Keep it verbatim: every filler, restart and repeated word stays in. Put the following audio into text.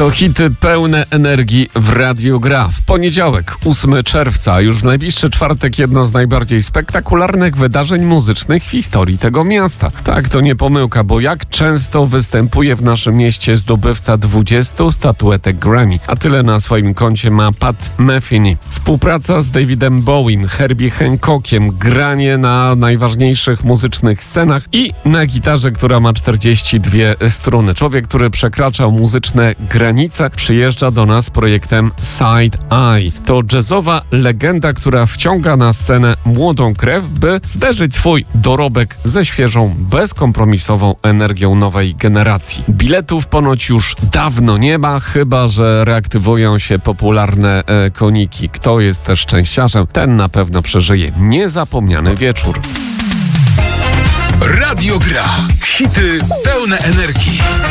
To hity pełne energii w Radiu Gra. W poniedziałek, ósmego czerwca, a już w najbliższy czwartek jedno z najbardziej spektakularnych wydarzeń muzycznych w historii tego miasta. Tak, to nie pomyłka, bo jak często występuje w naszym mieście zdobywca dwudziestu statuetek Grammy, a tyle na swoim koncie ma Pat Metheny. Współpraca z Davidem Bowiem, Herbie Hancockiem, granie na najważniejszych muzycznych scenach i na gitarze, która ma czterdzieści dwie struny. Człowiek, który przekraczał muzyczne granice, przyjeżdża do nas z projektem Side Eye. To jazzowa legenda, która wciąga na scenę młodą krew, by zderzyć swój dorobek ze świeżą, bezkompromisową energią nowej generacji. Biletów ponoć już dawno nie ma, chyba że reaktywują się popularne e, koniki. Kto jest też szczęściarzem, ten na pewno przeżyje niezapomniany wieczór. Radio Gra. Hity pełne energii.